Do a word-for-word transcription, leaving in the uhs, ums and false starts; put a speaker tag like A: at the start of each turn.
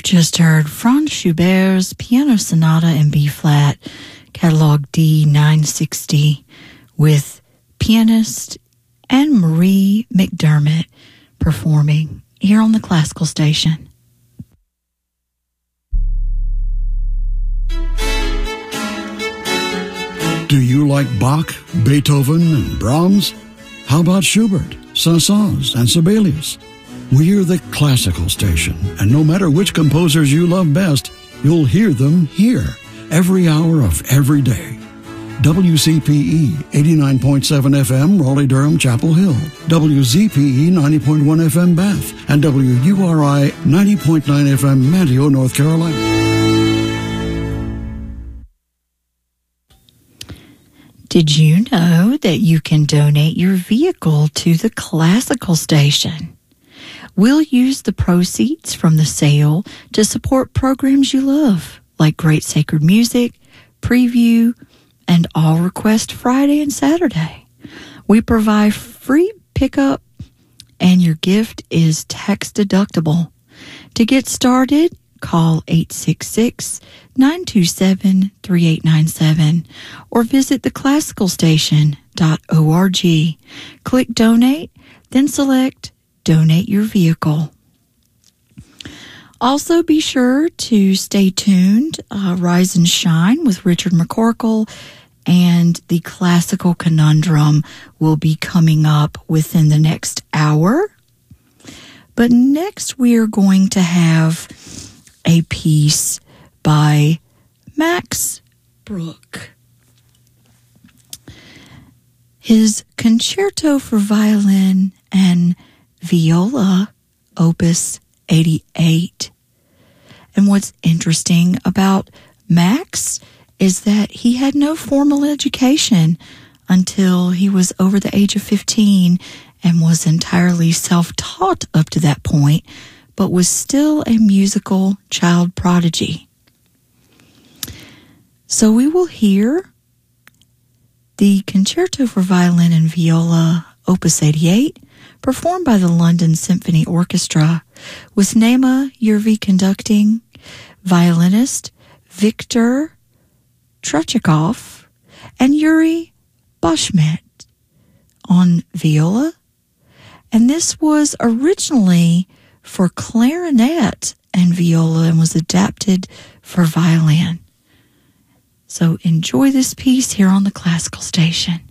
A: just heard Franz Schubert's Piano Sonata in B-flat, catalog D nine sixty, with pianist Anne-Marie McDermott performing here on the Classical Station.
B: Do you like Bach, Beethoven, and Brahms? How about Schubert, Saint-Saëns, and Sibelius? We're the Classical Station, and no matter which composers you love best, you'll hear them here, every hour of every day. W C P E eighty-nine point seven F M, Raleigh-Durham, Chapel Hill, W Z P E ninety point one F M, Bath, and W U R I ninety point nine F M, Manteo, North Carolina.
A: Did you know that you can donate your vehicle to the Classical Station? We'll use the proceeds from the sale to support programs you love, like Great Sacred Music, Preview, and All Request Friday and Saturday. We provide free pickup, and your gift is tax deductible. To get started, call eight six six, nine two seven, three eight nine seven or visit the classical station dot org. Click Donate, then select Donate Your Vehicle. Also, be sure to stay tuned. Uh, Rise and Shine with Richard McCorkle and the Classical Conundrum will be coming up within the next hour. But next we are going to have a piece by Max Bruch. His Concerto for Violin and Viola, Opus eighty-eight. And what's interesting about Max is that he had no formal education until he was over the age of fifteen and was entirely self-taught up to that point, but was still a musical child prodigy. So we will hear the Concerto for Violin and Viola, Opus eighty-eight, performed by the London Symphony Orchestra, with Naima Yervi conducting, violinist Viktor Trachikov, and Yuri Bashmet on viola. And this was originally for clarinet and viola and was adapted for violin. So enjoy this piece here on the Classical Station.